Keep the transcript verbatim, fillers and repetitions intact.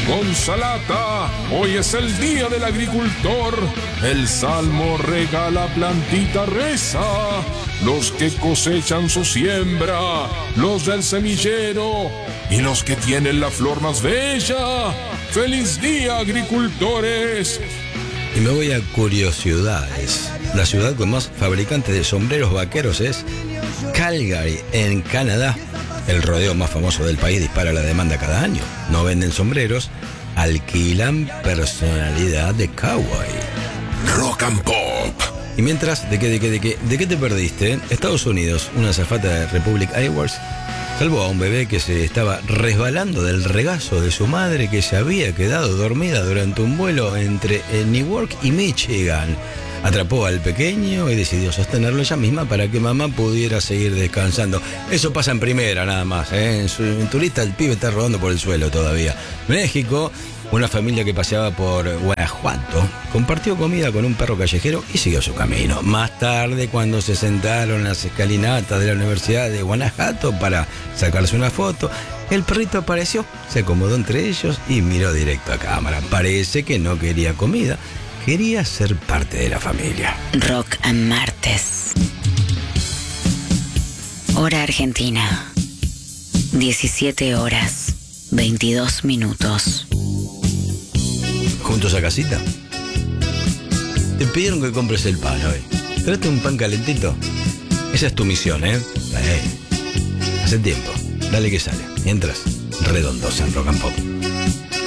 Consalata, hoy es el día del agricultor. El salmo regala plantita reza. Los que cosechan su siembra, los del semillero y los que tienen la flor más bella. ¡Feliz día, agricultores! Y me voy a curiosidades. La ciudad con más fabricantes de sombreros vaqueros es Calgary, en Canadá. El rodeo más famoso del país dispara la demanda cada año. No venden sombreros, alquilan personalidad de cowboy. Rock and Pop. Y mientras, ¿de qué, de qué, de qué, de qué te perdiste? Estados Unidos, una azafata de Republic Airways salvó a un bebé que se estaba resbalando del regazo de su madre, que se había quedado dormida durante un vuelo entre Newark y Michigan. Atrapó al pequeño y decidió sostenerlo ella misma para que mamá pudiera seguir descansando. Eso pasa en primera nada más, ¿eh? En, su, en turista el pibe está rodando por el suelo todavía. México, una familia que paseaba por Guanajuato compartió comida con un perro callejero y siguió su camino. Más tarde, cuando se sentaron en las escalinatas de la Universidad de Guanajuato para sacarse una foto, el perrito apareció, se acomodó entre ellos y miró directo a cámara. Parece que no quería comida. Quería ser parte de la familia. Rock and Martes. Hora Argentina. diecisiete horas, veintidós minutos. ¿Juntos a casita? Te pidieron que compres el pan hoy. ¿Traste un pan calentito? Esa es tu misión, ¿eh? eh. Hace tiempo. Dale que sale. Mientras, redondos en Rock and Pop.